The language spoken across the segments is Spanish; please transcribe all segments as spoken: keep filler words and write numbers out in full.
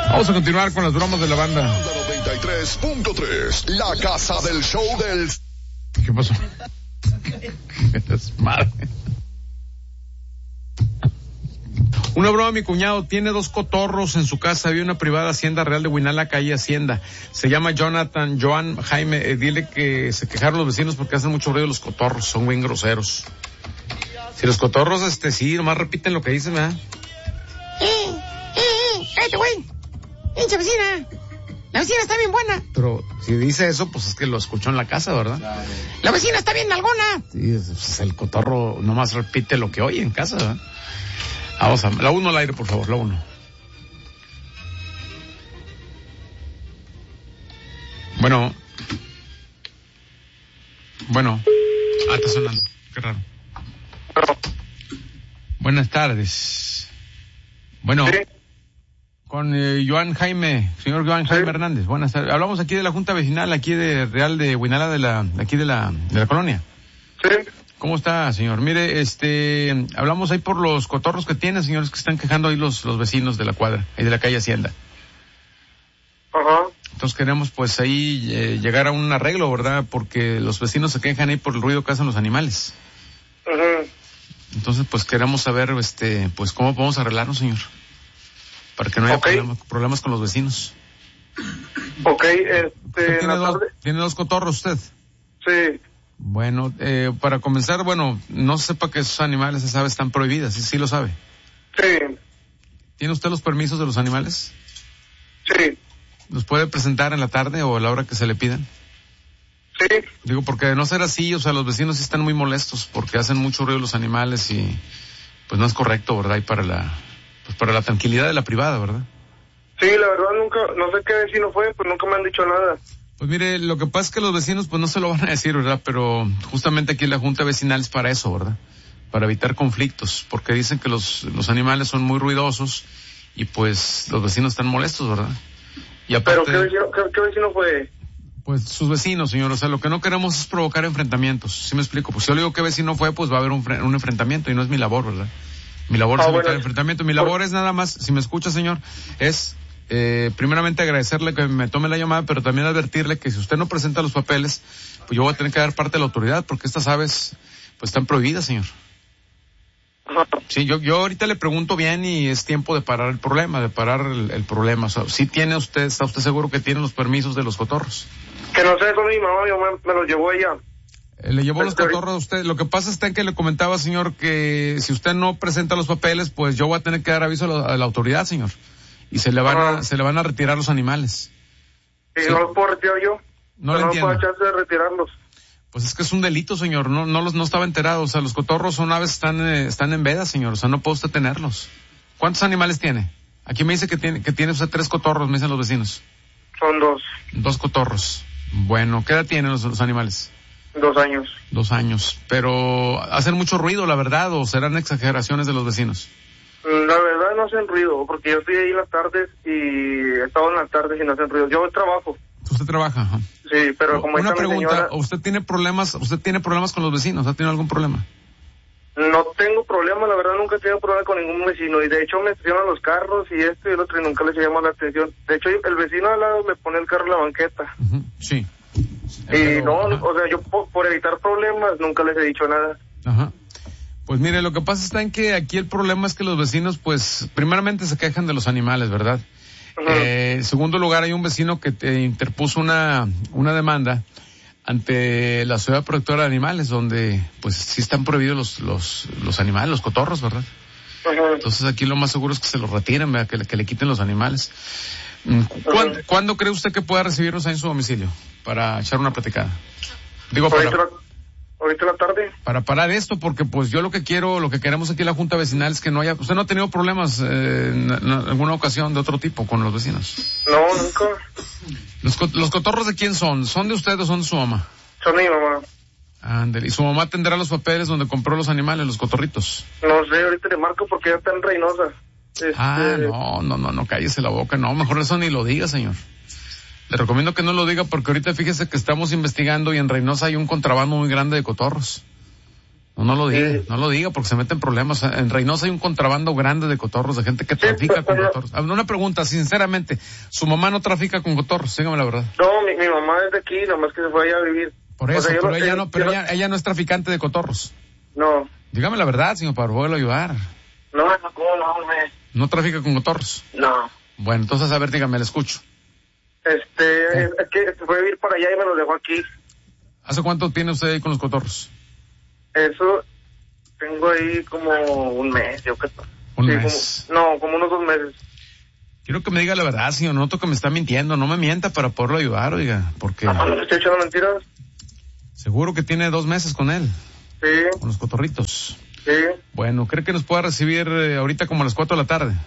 Vamos a continuar con las bromas de la banda. noventa y tres punto tres, la casa del show del... ¿Qué pasó? ¿Qué desmadre? Una broma, mi cuñado tiene dos cotorros en su casa, vive una privada hacienda real de Huinala, calle Hacienda. Se llama Jonathan, Joan, Jaime, eh, dile que se quejaron los vecinos porque hacen mucho ruido los cotorros, son bien groseros. Si los cotorros, este, sí, nomás repiten lo que dicen, ¿verdad? ¡Eh, eh, eh! ¡Cállate, güey! ¡Pinche vecina! La vecina está bien buena. Pero si dice eso, pues es que lo escuchó en la casa, ¿verdad? La vecina está bien nalgona. Sí, pues el cotorro nomás repite lo que oye en casa, ¿verdad? Vamos a... La uno al aire, por favor, la uno. Bueno. Bueno. Ah, está sonando. Qué raro. Buenas tardes. Bueno. Sí. Con eh, Joan Jaime, señor Joan Jaime sí. Hernández. Buenas tardes. Hablamos aquí de la Junta Vecinal, aquí de Real de Huinala, de la, de aquí de la, de la colonia. Sí. ¿Cómo está, señor? Mire, este, hablamos ahí por los cotorros que tiene, señores, que están quejando ahí los, los vecinos de la cuadra, ahí de la calle Hacienda. Ajá. Entonces queremos, pues, ahí eh, llegar a un arreglo, ¿verdad? Porque los vecinos se quejan ahí por el ruido que hacen los animales. Ajá. Entonces, pues, queremos saber, este, pues, cómo podemos arreglarnos, señor. Para que no haya okay. problemas, problemas con los vecinos. Ok, este... ¿Usted tiene, en la dos, tarde... ¿Tiene dos cotorros usted? Sí. Bueno, eh, para comenzar, bueno, no sepa que esos animales, esa ave, están prohibidas, sí, sí lo sabe. Sí. ¿Tiene usted los permisos de los animales? Sí. ¿Los puede presentar en la tarde o a la hora que se le pidan? Sí. Digo, porque de no ser así, o sea, los vecinos sí están muy molestos porque hacen mucho ruido los animales y pues no es correcto, ¿verdad? Y para la, pues para la tranquilidad de la privada, ¿verdad? Sí, la verdad nunca, no sé qué vecino fue, pues nunca me han dicho nada. Pues mire, lo que pasa es que los vecinos pues no se lo van a decir, ¿verdad? Pero justamente aquí la Junta Vecinal es para eso, ¿verdad? Para evitar conflictos, porque dicen que los, los animales son muy ruidosos y pues los vecinos están molestos, ¿verdad? Y aparte, ¿Pero qué vecino, qué, qué vecino fue? Pues sus vecinos, señor, o sea, lo que no queremos es provocar enfrentamientos, ¿sí me explico? Pues si yo le digo qué vecino fue, pues va a haber un, un enfrentamiento y no es mi labor, ¿verdad? Mi labor ah, es evitar bueno. enfrentamiento, mi labor es nada más, si me escucha, señor, es... Eh, primeramente agradecerle que me tome la llamada, pero también advertirle que si usted no presenta los papeles, pues yo voy a tener que dar parte de la autoridad, porque estas aves, pues están prohibidas, señor. Ajá. Sí, yo, yo ahorita le pregunto bien y es tiempo de parar el problema, de parar el, el problema. O sea, ¿sí tiene usted, está usted seguro que tiene los permisos de los cotorros? Que no sé, con mi mamá, mi mamá me los llevó ella. Eh, ¿Le llevó los Este, cotorros a usted? Lo que pasa está en que le comentaba, señor, que si usted no presenta los papeles, pues yo voy a tener que dar aviso a la, a la autoridad, señor. Y se le van a, se le van a retirar los animales. ¿Y Sí. no los puedo retirar yo? No le no entiendo. puedo chance de retirarlos. Pues es que es un delito, señor. No, no los, no estaba enterado. O sea, los cotorros son aves, están, eh, están en veda, señor. O sea, no puede usted tenerlos. ¿Cuántos animales tiene? Aquí me dice que tiene, que tiene usted tres cotorros, me dicen los vecinos. Son dos. Dos cotorros. Bueno, ¿qué edad tienen los, los animales? Dos años. Dos años. Pero hacen mucho ruido, la verdad, o serán exageraciones de los vecinos. La verdad no hacen ruido, porque yo estoy ahí en las tardes y he estado en las tardes y no hacen ruido. Yo trabajo. Usted trabaja, ajá. Sí, pero como Una esta mi pregunta, señora, ¿usted tiene problemas, usted tiene problemas con los vecinos? ¿Ha tenido algún problema? no tengo problema, la verdad nunca he tenido problema con ningún vecino y de hecho me estacionan los carros y esto y el otro y nunca les llama la atención. De hecho el vecino al lado me pone el carro en la banqueta. Uh-huh. Sí. Y Pero, no, ajá. o sea, yo por, por evitar problemas nunca les he dicho nada. Ajá. Pues mire, lo que pasa está en que aquí el problema es que los vecinos, pues, primeramente se quejan de los animales, ¿verdad? Uh-huh. Eh, en segundo lugar, hay un vecino que te interpuso una, una demanda ante la Sociedad Protectora de Animales, donde, pues, sí están prohibidos los, los, los animales, los cotorros, ¿verdad? Uh-huh. Entonces aquí lo más seguro es que se los retiren, ¿verdad? Que, le- que le quiten los animales. ¿Cuándo, Uh-huh. ¿Cuándo cree usted que pueda recibirnos ahí en su domicilio para echar una platicada? Digo, Ahorita, para... la, ahorita en la tarde. para parar esto, porque pues yo lo que quiero, lo que queremos aquí en la Junta Vecinal es que no haya, usted no ha tenido problemas eh, en, en alguna ocasión de otro tipo con los vecinos. No, nunca. ¿Los, co- los cotorros de quién son? ¿Son de usted o son de su mamá? Son de mi mamá. Ándale, ¿y su mamá tendrá los papeles donde compró los animales, los cotorritos? No sé, ahorita le marco porque ya está en Reynosa. Este, Ah, no, no, no, no, cállese la boca, no, mejor eso ni lo diga, señor. Le recomiendo que no lo diga porque ahorita fíjese que estamos investigando y en Reynosa hay un contrabando muy grande de cotorros. No, no lo diga, Sí. no lo diga porque se meten problemas. En Reynosa hay un contrabando grande de cotorros, de gente que trafica pero- con pero- cotorros. Ah, Una pregunta, sinceramente, ¿su mamá no trafica con cotorros? Dígame la verdad. No, mi, mi mamá es de aquí, nomás que se fue allá a vivir. Por O eso, sea, yo pero no ella sé, no, pero yo ella, ella no es traficante de cotorros. No, Dígame la verdad, señor, para poderlo ayudar. no, ¿cómo no, me? No trafica con cotorros. No. Bueno, entonces, a ver, dígame, le escucho. Este, es, es que se fue a vivir para allá y me lo dejó aquí. ¿Hace cuánto tiene usted ahí con los cotorros? Eso, tengo ahí como un mes, yo creo. Un Sí, mes. como- no, como unos dos meses. Quiero que me diga la verdad, señor. Noto que me está mintiendo. No me mienta para poderlo ayudar, oiga. Porque Ah, no le estoy echando mentiras. seguro que tiene dos meses con él, Sí, con los cotorritos. sí. Bueno, ¿cree que nos pueda recibir eh, ahorita como a las cuatro de la tarde?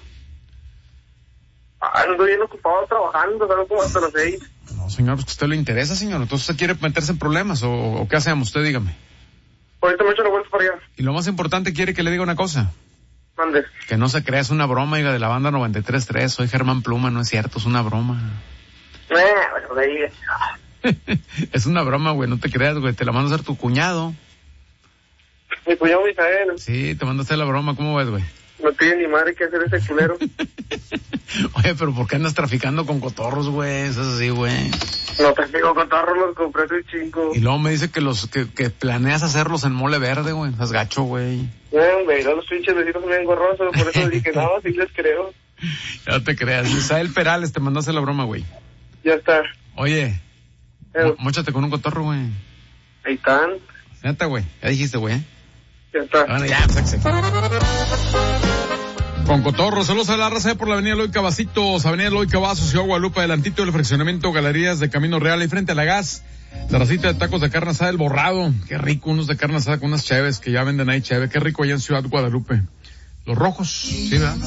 Ah, ando bien ocupado trabajando, ¿sabes? Como hasta las seis. No, señor, pues que a usted le interesa, señor. Entonces, ¿usted quiere meterse en problemas o, o qué hacemos? Usted dígame. Ahorita me echo la vuelta para allá. Y lo más importante, quiere que le diga una cosa. Mande. Que no se crea, es una broma, oiga, de la banda noventa y tres punto tres. Soy Germán Pluma, no es cierto, es una broma. Eh, bueno, de ahí. Es una broma, güey, no te creas, güey. Te la mando a hacer tu cuñado. Mi cuñado Misael, Sí, te mando a hacer la broma, ¿cómo ves, güey? no tiene ni madre que hacer ese culero. Oye, pero ¿por qué andas traficando con cotorros, güey? Eso es así, güey. No te digo, con tarros los compré hace chingo. Y luego me dice que los, que, que planeas hacerlos en mole verde, güey. Estás gacho, güey. Eh, güey, los pinches vecinos son bien gorrosos, por eso dije, no, sí les creo. No te creas. Isael Perales te mandó a hacer la broma, güey. Ya está. Oye, Eh, mo- móchate con un cotorro, güey. ahí están. Neta, güey. Ya dijiste, güey. ¿eh? Ya está. Bueno, ya, sáquese. Con cotorro, saludos a la raza por la avenida Eloy Cavasitos, avenida Eloy Cavazos, Ciudad Guadalupe, adelantito del fraccionamiento Galerías de Camino Real, y frente a la gas, la racita de tacos de carne asada El Borrado. Qué rico, unos de carne asada con unas cheves que ya venden ahí, cheve. Qué rico allá en Ciudad Guadalupe. Los rojos, sí, ¿verdad?